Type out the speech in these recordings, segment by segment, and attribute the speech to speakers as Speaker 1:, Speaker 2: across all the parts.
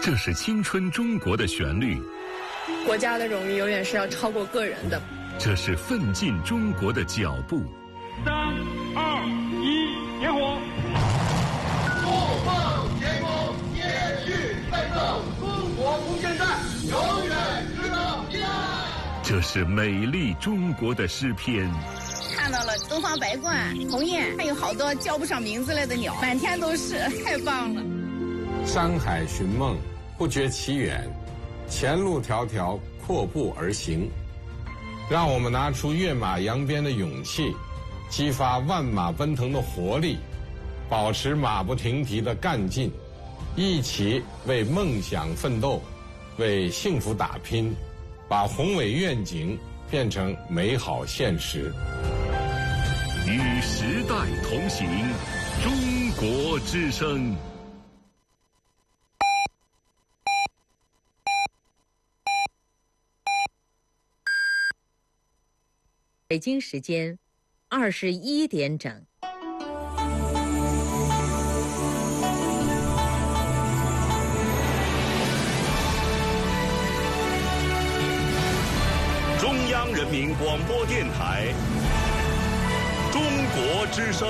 Speaker 1: 这是青春中国的旋律。
Speaker 2: 国家的荣誉永远是要超过个人的。
Speaker 1: 这是奋进中国的脚步。
Speaker 3: 3、2、1，点火！
Speaker 4: 不放前锋，接续奋斗，中国空间站永远值得依赖。
Speaker 1: 这是美丽中国的诗篇。
Speaker 5: 看到了东方白鹳、鸿雁，还有好多叫不上名字来的鸟，满天都是，太棒了。
Speaker 6: 山海寻梦，不觉其远，前路迢迢，阔步而行。让我们拿出跃马扬鞭的勇气，激发万马奔腾的活力，保持马不停蹄的干劲，一起为梦想奋斗，为幸福打拼，把宏伟愿景变成美好现实。
Speaker 1: 与时代同行，中国之声。
Speaker 7: 北京时间21点整。
Speaker 8: 中央人民广播电台中国之声。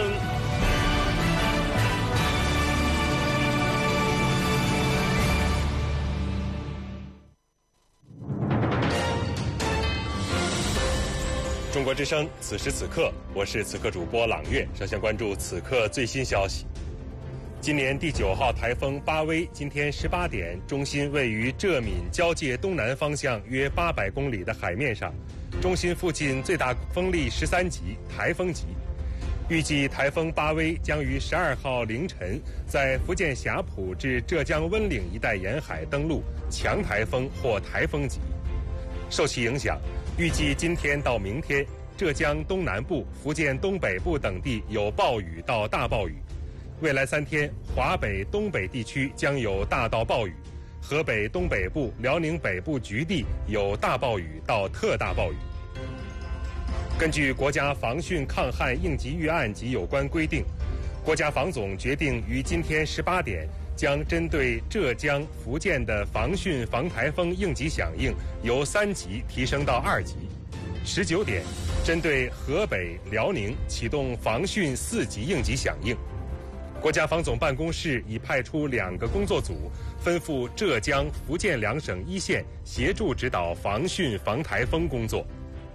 Speaker 8: 中国之声，此时此刻，我是此刻主播朗月。首先关注此刻最新消息。今年第9号台风巴威今天18点，中心位于浙闽交界东南方向约800公里的海面上，中心附近最大风力13级，台风级。预计台风巴威将于12号凌晨在福建霞浦至浙江温岭一带沿海登陆，强台风或台风级。受其影响，预计今天到明天，浙江东南部、福建东北部等地有暴雨到大暴雨。未来3天，华北、东北地区将有大到暴雨，河北东北部、辽宁北部局地有大暴雨到特大暴雨。根据国家防汛抗旱应急预案及有关规定，国家防总决定于今天18点将针对浙江、福建的防汛防台风应急响应由3级提升到2级。19点，针对河北、辽宁启动防汛4级应急响应。国家防总办公室已派出2个工作组，分赴浙江、福建2省一线，协助指导防汛防台风工作。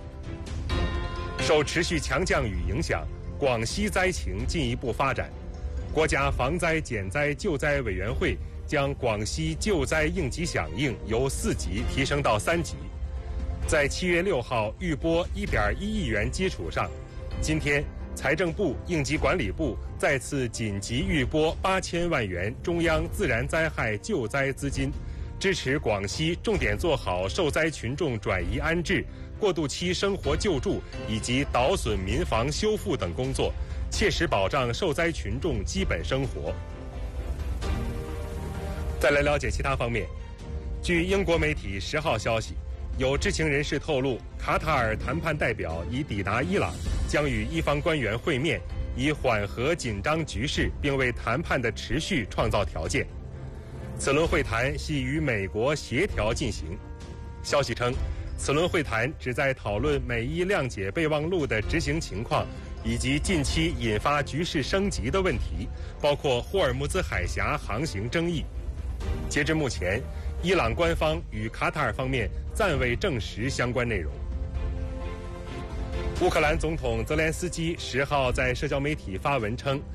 Speaker 8: 受持续强降雨影响，广西灾情进一步发展。国家防灾减灾救灾委员会将广西救灾应急响应由4级提升到3级。在7月6号预拨1.1亿元基础上，今天财政部、应急管理部再次紧急预拨8000万元中央自然灾害救灾资金，支持广西重点做好受灾群众转移安置、过渡期生活救助以及导损民房修复等工作，切实保障受灾群众基本生活。再来了解其他方面，据英国媒体10号消息，有知情人士透露，卡塔尔谈判代表已抵达伊朗，将与伊方官员会面，以缓和紧张局势，并为谈判的持续创造条件。此轮会谈系与美国协调进行。消息称，此轮会谈旨在讨论美伊谅解备忘录的执行情况，以及近期引发局势升级的问题，包括霍尔木兹海峡航行争议。截至目前，伊朗官方与卡塔尔方面暂未证实相关内容。乌克兰总统泽连斯基10号在社交媒体发文称，